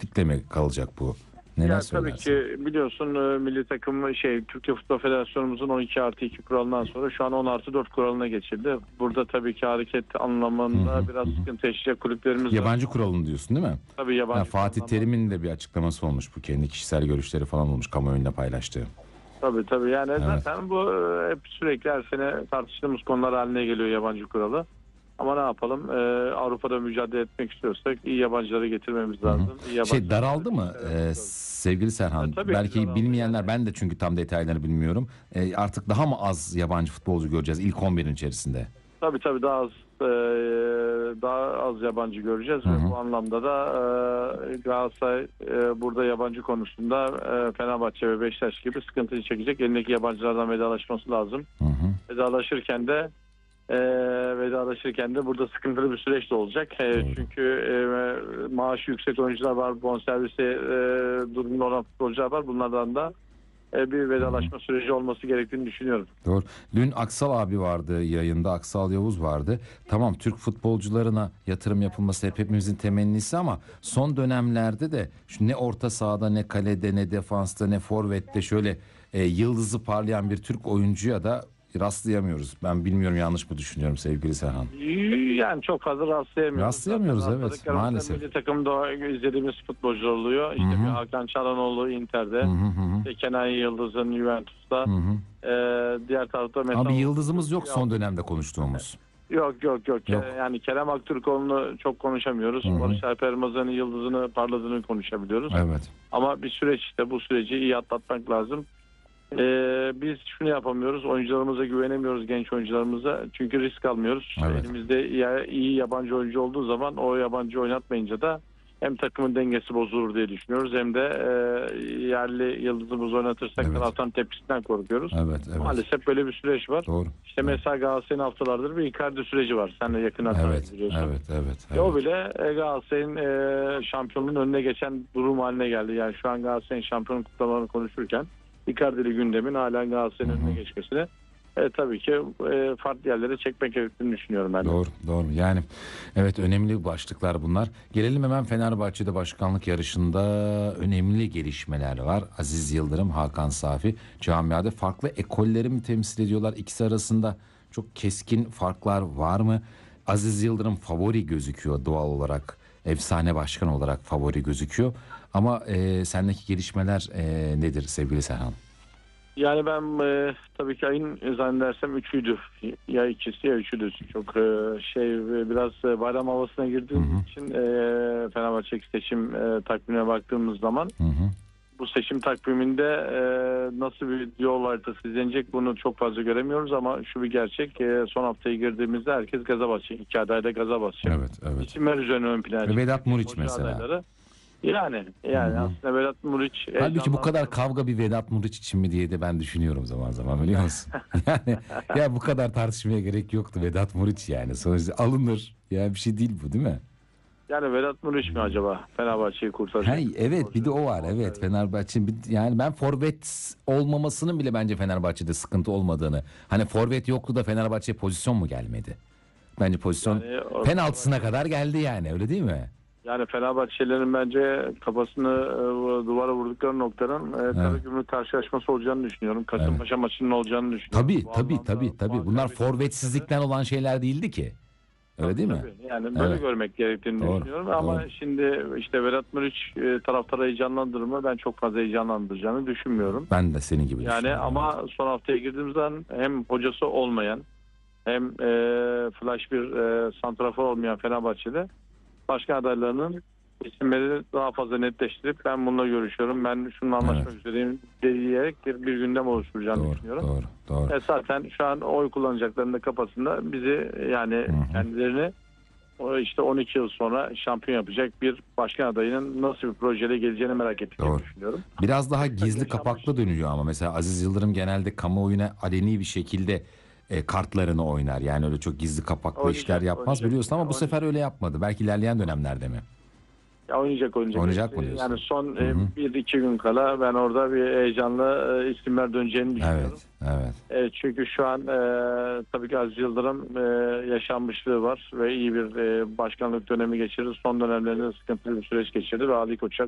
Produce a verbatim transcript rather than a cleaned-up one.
değişiklikle mi kalacak bu? Neler Ya, söylersin? tabii ki biliyorsun e, milli takım şey Türkiye Futbol Federasyonumuzun on iki artı iki kuralından sonra şu an on artı dört kuralına geçildi. Burada tabii ki hareket anlamında Hı hı, biraz hı. sıkıntı yaşayacak kulüplerimiz var. Yabancı kuralını diyorsun değil mi? Tabii yabancı Ha, Fatih kuralından- Terim'in de bir açıklaması olmuş, bu kendi kişisel görüşleri falan olmuş kamuoyunda paylaştığı. Tabii tabii yani Evet. zaten bu e, hep sürekli her sene tartıştığımız konular haline geliyor yabancı kuralı. Ama ne yapalım, e, Avrupa'da mücadele etmek istiyorsak iyi yabancıları getirmemiz lazım. İyi yabancıları Şey daraldı mı getirmemiz e, lazım. sevgili Serhan? E, tabii ki Belki daraldı bilmeyenler, yani. ben de çünkü tam detaylarını bilmiyorum. E, artık daha mı az yabancı futbolcu göreceğiz ilk on birin içerisinde? Tabii tabii daha az e, daha az yabancı göreceğiz Hı ve hı. bu anlamda da e, Galatasaray e, burada yabancı konusunda e, Fenerbahçe ve Beşiktaş gibi sıkıntı çekecek. Elindeki yabancılardan vedalaşması lazım. Hı hı. Vedalaşırken de e, vedalaşırken de burada sıkıntılı bir süreç de olacak. E, Doğru. çünkü e, maaşı yüksek oyuncular var, bonservisi e, durumunda olan futbolcular var. Bunlardan da e, bir vedalaşma süreci olması gerektiğini düşünüyorum. Doğru. Dün Aksal abi vardı yayında, Aksal Yavuz vardı. Tamam, Türk futbolcularına yatırım yapılması hep hepimizin temennisi ama son dönemlerde de şu ne orta sahada, ne kalede, ne defansta, ne forvette şöyle e, yıldızı parlayan bir Türk oyuncuya da rastlayamıyoruz. Ben bilmiyorum, yanlış mı düşünüyorum sevgili Serhan? Yani çok fazla rastlayamıyoruz. Rastlayamıyoruz, Zaten evet, rastladıklarımızda maalesef. milli takımda izlediğimiz futbolcular oluyor. İşte Hı hı. bir Hakan Çalhanoğlu Inter'de, Hı hı hı. işte Kenan Yıldız'ın Juventus'ta, Hı hı. ee, diğer tarafta mesela... Ama bir yıldızımız yok son dönemde konuştuğumuz. Yok yok yok. Yok. Yani Kerem Aktürkoğlu'nu çok konuşamıyoruz. Hı hı. Barış Alper Yılmaz'ın yıldızını parladığını konuşabiliyoruz. Evet. Ama bir süreç, işte bu süreci iyi atlatmak lazım. Ee, biz şunu yapamıyoruz. Oyuncularımıza güvenemiyoruz, genç oyuncularımıza. Çünkü risk almıyoruz. Evet. Elimizde iyi, iyi yabancı oyuncu olduğu zaman o yabancı oynatmayınca da hem takımın dengesi bozulur diye düşünüyoruz, hem de e, yerli yıldızımızı oynatırsak Evet. taraftan tepkisinden korkuyoruz. Evet, evet. Maalesef böyle bir süreç var. Doğru. İşte mesela Galatasaray'ın haftalardır bir Icardi süreci var. Sen de yakından Evet, takip ediyorsun. evet, evet, E, O evet. bile e, Galatasaray'ın e, şampiyonluğun önüne geçen durum haline geldi. Yani şu an Galatasaray'ın şampiyonluk kutlamalarını konuşurken Icardi'li gündemin halen Galatasaray'ın önüne geçmesine e, tabii ki e, farklı yerlere çekmek gerektiğini düşünüyorum ben de. Doğru, doğru. Yani evet, önemli başlıklar bunlar. Gelelim hemen Fenerbahçe'de başkanlık yarışında önemli gelişmeler var. Aziz Yıldırım, Hakan Safi camiada farklı ekolleri mi temsil ediyorlar? İkisi arasında çok keskin farklar var mı? Aziz Yıldırım favori gözüküyor doğal olarak. Efsane başkan olarak favori gözüküyor. Ama e, sendeki gelişmeler e, nedir sevgili Serhan? Yani ben e, tabii ki ayın zannedersem üçüydü. Ya ikisi ya üçüydü. Çok e, şey e, biraz e, bayram havasına girdiğimiz Hı hı. için e, Fenerbahçe seçim e, takvimine baktığımız zaman Hı hı. bu seçim takviminde e, nasıl bir yol haritası izlenecek bunu çok fazla göremiyoruz, ama şu bir gerçek, e, son haftaya girdiğimizde herkes gaza basacak. İki aday da gaza basacak. Evet, evet. İsimler üzerine ön plana Ve Vedat çıkacak. Muriç Hoca mesela. adayları. Yani yani Hı hı. aslında Vedat Muriç Halbuki bu kadar heyecanlandırdı. kavga bir Vedat Muriç için mi diye de ben düşünüyorum zaman zaman, biliyor musun? Yani ya bu kadar tartışmaya gerek yoktu, Vedat Muriç yani. Sonuçta alınır. Ya bir şey değil bu, değil mi? Yani Vedat Muriç mi acaba Fenerbahçe'yi kurtaracak? Hey, evet, bir de o var, evet, Fenerbahçe bir- yani ben forvet olmamasının bile bence Fenerbahçe'de sıkıntı olmadığını, hani forvet yoktu da Fenerbahçe'ye pozisyon mu gelmedi? Bence pozisyon Yani o- penaltısına kadar geldi yani, öyle değil mi? Yani Fenerbahçelilerin bence kafasını e, duvara vurdukları noktanın e, Karagümrük karşılaşması olacağını düşünüyorum. Kasımpaşa maçının olacağını düşünüyorum. Tabii, Bu tabii, anlamda tabii, tabii. puan Bunlar kaybettikleri forvetsizlikten olan şeyler değildi ki. Öyle Tabii, değil mi? tabii. Yani böyle Evet. görmek gerektiğini Doğru, düşünüyorum. Ama doğru. şimdi işte Berat Muriç e, taraftarı heyecanlandırır mı? Ben çok fazla heyecanlandıracağını düşünmüyorum. Ben de senin gibi Yani düşünüyorum. ama son haftaya girdiğimiz zaman hem hocası olmayan hem e, flash bir e, santrafor olmayan Fenerbahçe'de başkan adaylarının isimleri daha fazla netleştirip ben bununla görüşüyorum, ben şununla anlaşmak Evet. üzereyim diyerek bir, bir gündem oluşturacağını Doğru, düşünüyorum. doğru, doğru. E, zaten şu an oy kullanacaklarının da kafasında bizi, yani Hı hı. kendilerini o işte on iki yıl sonra şampiyon yapacak bir başkan adayının nasıl bir projeyle geleceğini merak ettiklerini Doğru. düşünüyorum. Biraz daha gizli yaşanmış. kapaklı dönüyor ama mesela Aziz Yıldırım genelde kamuoyuna aleni bir şekilde e, kartlarını oynar. Yani öyle çok gizli kapaklı Oynayacak, işler yapmaz, oynayacak. biliyorsun, ama bu Oynayacak. sefer öyle yapmadı. Belki ilerleyen dönemlerde mi? Ya oynayacak oynayacak. Oynayacak mı E, diyorsun? Yani son Hı e, hı. bir iki gün kala ben orada bir heyecanlı e, isimler döneceğini düşünüyorum. Evet, evet. E, çünkü şu an e, tabii ki Aziz Yıldırım e, yaşanmışlığı var ve iyi bir e, başkanlık dönemi geçirir. Son dönemlerinde sıkıntılı bir süreç geçirdi ve Ali Koç'a